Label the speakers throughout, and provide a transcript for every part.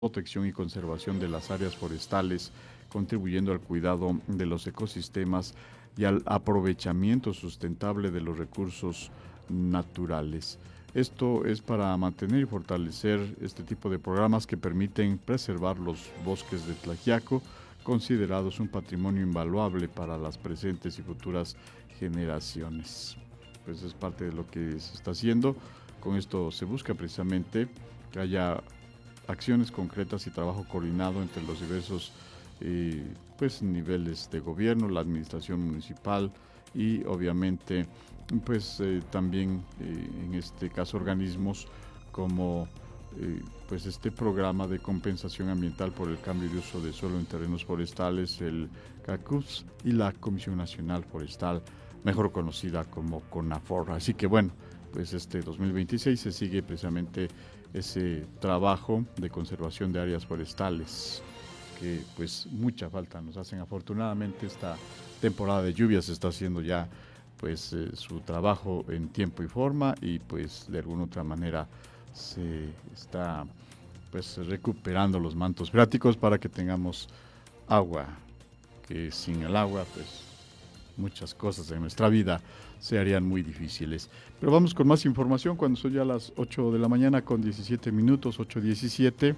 Speaker 1: protección y conservación de las áreas forestales, contribuyendo al cuidado de los ecosistemas y al aprovechamiento sustentable de los recursos naturales. Esto es para mantener y fortalecer este tipo de programas que permiten preservar los bosques de Tlaxiaco, considerados un patrimonio invaluable para las presentes y futuras generaciones. Pues es parte de lo que se está haciendo. Con esto se busca precisamente que haya acciones concretas y trabajo coordinado entre los diversos niveles de gobierno, la administración municipal y obviamente también en este caso organismos como este programa de compensación ambiental por el cambio de uso de suelo en terrenos forestales, el CACUFS, y la Comisión Nacional Forestal, mejor conocida como CONAFOR. Así que bueno, pues este 2026 se sigue precisamente ese trabajo de conservación de áreas forestales que pues mucha falta nos hacen. Afortunadamente esta temporada de lluvias está haciendo ya su trabajo en tiempo y forma, y pues de alguna otra manera se está recuperando los mantos freáticos para que tengamos agua, que sin el agua pues muchas cosas en nuestra vida se harían muy difíciles. Pero vamos con más información cuando son ya las 8 de la mañana con 17 minutos, 8:17.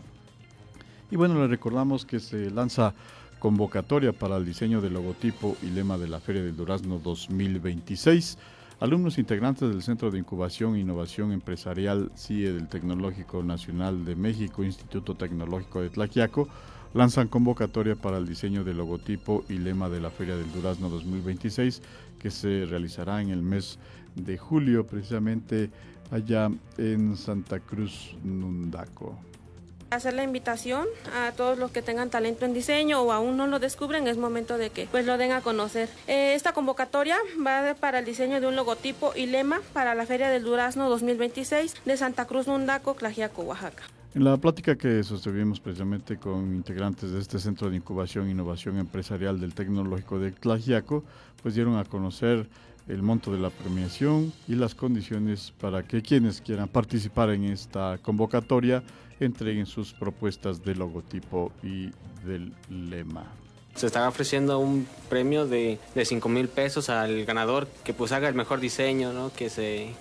Speaker 1: Y bueno, les recordamos que se lanza convocatoria para el diseño del logotipo y lema de la Feria del Durazno 2026. Alumnos integrantes del Centro de Incubación e Innovación Empresarial CIE del Tecnológico Nacional de México, Instituto Tecnológico de Tlaxiaco, lanzan convocatoria para el diseño del logotipo y lema de la Feria del Durazno 2026, que se realizará en el mes de julio, precisamente allá en Santa Cruz Nundaco.
Speaker 2: Hacer la invitación a todos los que tengan talento en diseño o aún no lo descubren, es momento de que lo den a conocer. Esta convocatoria va para el diseño de un logotipo y lema para la Feria del Durazno 2026 de Santa Cruz Nundaco, Tlaxiaco, Oaxaca.
Speaker 1: En la plática que sostuvimos precisamente con integrantes de este Centro de Incubación e Innovación Empresarial del Tecnológico de Tlaxiaco, pues dieron a conocer el monto de la premiación y las condiciones para que quienes quieran participar en esta convocatoria entreguen sus propuestas de logotipo y del lema.
Speaker 3: Se está ofreciendo un premio de 5,000 pesos al ganador que pues haga el mejor diseño, ¿no? Que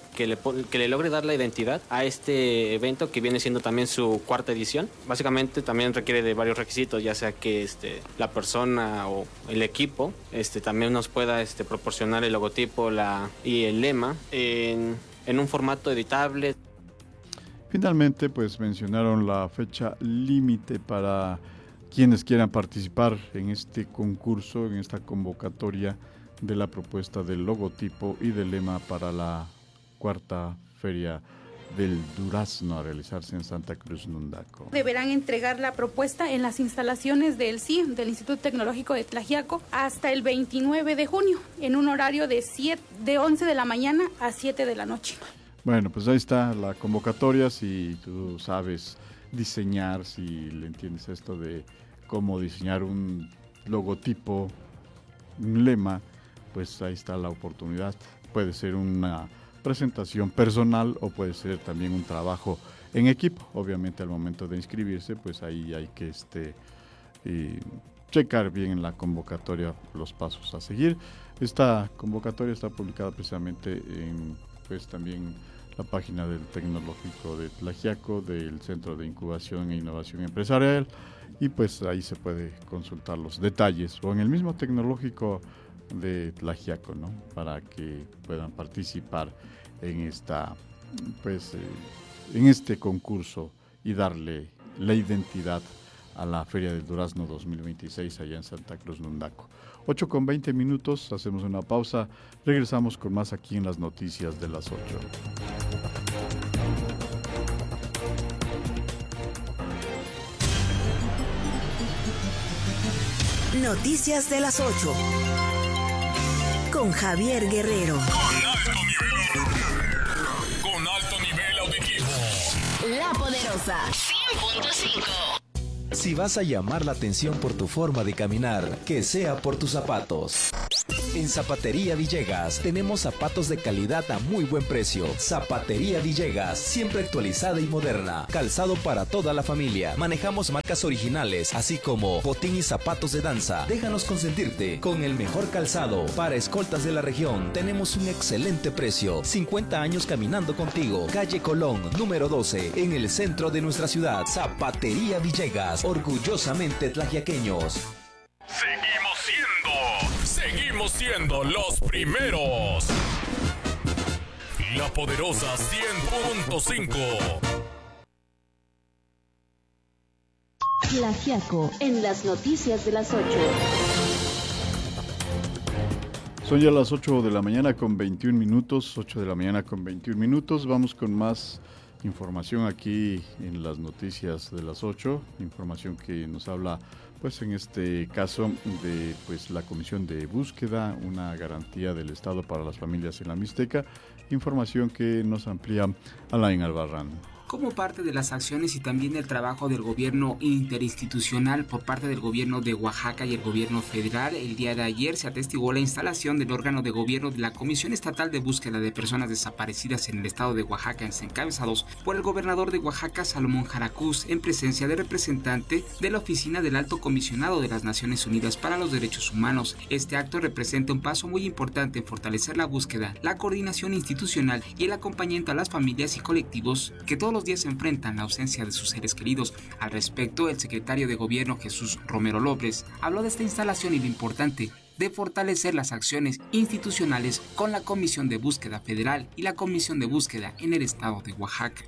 Speaker 3: le logre dar la identidad a este evento, que viene siendo también su 4ª edición. Básicamente también requiere de varios requisitos, ya sea que la persona o el equipo también nos pueda proporcionar el logotipo y el lema en un formato editable.
Speaker 1: Finalmente, pues mencionaron la fecha límite para quienes quieran participar en este concurso, en esta convocatoria de la propuesta del logotipo y del lema para la 4ª Feria del Durazno a realizarse en Santa Cruz Nundaco.
Speaker 4: Deberán entregar la propuesta en las instalaciones del CIE, del Instituto Tecnológico de Tlaxiaco, hasta el 29 de junio, en un horario de 11 de la mañana a 7 de la noche.
Speaker 1: Bueno, pues ahí está la convocatoria. Si tú sabes diseñar, si le entiendes esto de cómo diseñar un logotipo, un lema, pues ahí está la oportunidad. Puede ser una presentación personal o puede ser también un trabajo en equipo. Obviamente al momento de inscribirse, pues ahí hay que checar bien en la convocatoria los pasos a seguir. Esta convocatoria está publicada precisamente en también la página del Tecnológico de Tlaxiaco, del Centro de Incubación e Innovación Empresarial, y pues ahí se puede consultar los detalles, o en el mismo Tecnológico de Tlaxiaco, ¿no? Para que puedan participar en en este concurso y darle la identidad a la Feria del Durazno 2026 allá en Santa Cruz Nundaco. 8:20, hacemos una pausa, regresamos con más aquí en las noticias de las 8.
Speaker 5: Noticias de las 8 con Javier Guerrero.
Speaker 6: Con alto nivel auditivo.
Speaker 5: La Poderosa
Speaker 6: 100.5.
Speaker 7: Si vas a llamar la atención por tu forma de caminar, que sea por tus zapatos. En Zapatería Villegas tenemos zapatos de calidad a muy buen precio. Zapatería Villegas, siempre actualizada y moderna. Calzado para toda la familia. Manejamos marcas originales, así como botín y zapatos de danza. Déjanos consentirte con el mejor calzado. Para escoltas de la región tenemos un excelente precio. 50 años caminando contigo. Calle Colón, número 12, en el centro de nuestra ciudad. Zapatería Villegas, orgullosamente tlaxiaqueños.
Speaker 6: Seguimos siendo los primeros. La Poderosa 100.5.
Speaker 5: Tlaxiaco en las noticias de las 8.
Speaker 1: Son ya las 8 de la mañana con 21 minutos, 8 de la mañana con 21 minutos. Vamos con más información aquí en las noticias de las 8, información que nos habla, pues en este caso, de pues la Comisión de Búsqueda, una garantía del Estado para las familias en la Mixteca, información que nos amplía Alain Albarrán.
Speaker 8: Como parte de las acciones y también del trabajo del gobierno interinstitucional por parte del gobierno de Oaxaca y el gobierno federal, el día de ayer se atestiguó la instalación del órgano de gobierno de la Comisión Estatal de Búsqueda de Personas Desaparecidas en el estado de Oaxaca, encabezados por el gobernador de Oaxaca, Salomón Jaracús, en presencia del representante de la Oficina del Alto Comisionado de las Naciones Unidas para los Derechos Humanos. Este acto representa un paso muy importante en fortalecer la búsqueda, la coordinación institucional y el acompañamiento a las familias y colectivos que todos los días se enfrentan la ausencia de sus seres queridos. Al respecto, el secretario de Gobierno, Jesús Romero López, habló de esta instalación y lo importante de fortalecer las acciones institucionales con la Comisión de Búsqueda Federal y la Comisión de Búsqueda en el estado de Oaxaca.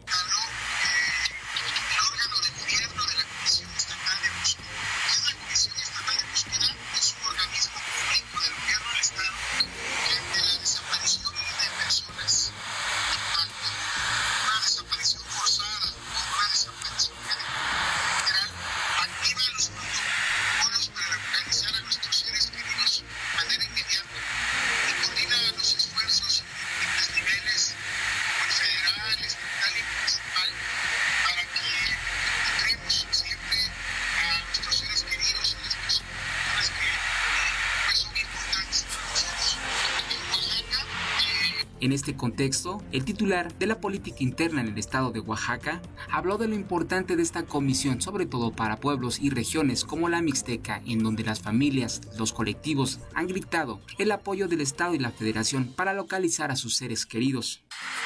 Speaker 8: En este contexto, el titular de la política interna en el estado de Oaxaca habló de lo importante de esta comisión, sobre todo para pueblos y regiones como la Mixteca, en donde las familias, los colectivos han gritado el apoyo del estado y la federación para localizar a sus seres queridos.